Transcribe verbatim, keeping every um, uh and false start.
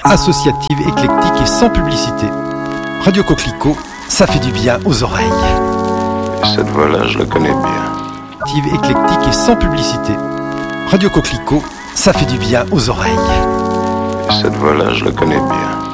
associative, éclectique et sans publicité. Radio Coquelicot, ça fait du bien aux oreilles. Cette voix-là, je la connais bien. Associative, éclectique et sans publicité. Radio Coquelicot, ça fait du bien aux oreilles. Cette voix-là, je la connais bien.